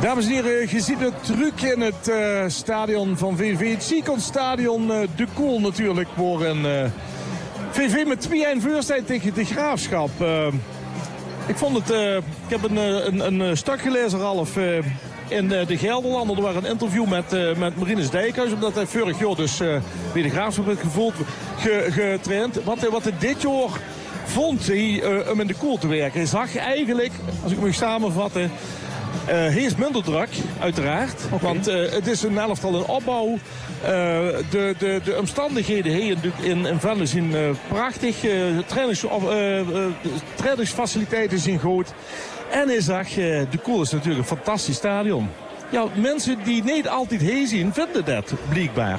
Dames en heren, je ziet het druk in het stadion van VV. Het Zikon Stadion, de Koel natuurlijk, voor een VV met 2-1 voor zijn tegen de Graafschap. Ik vond het, ik heb een stuk gelezen, Ralf, in de Gelderlander. Er was een interview met Marinus Dijkhuis, omdat hij vorig jaar dus bij de Graafschap heeft getraind. Wat hij dit jaar vond om in de Koel te werken. Hij zag eigenlijk, als ik hem mag samenvatten, hij is minder druk, uiteraard. Okay. Want het is een elftal in opbouw. De omstandigheden hier in Venlo zijn prachtig. Trainingsfaciliteiten zijn goed. En hij zag, de Koel is natuurlijk een fantastisch stadion. Ja, mensen die niet altijd heen zien, vinden dat blijkbaar.